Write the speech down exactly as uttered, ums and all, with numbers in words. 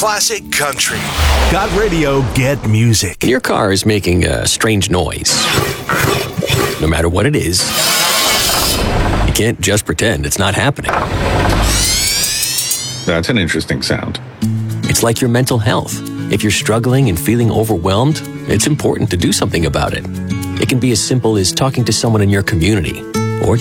classic country. Got radio, get music. Your car is making a strange noise. No matter what it is, you can't just pretend it's not happening. That's an interesting sound. It's like your mental health. If you're struggling and feeling overwhelmed, it's important to do something about it. It can be as simple as talking to someone in your community,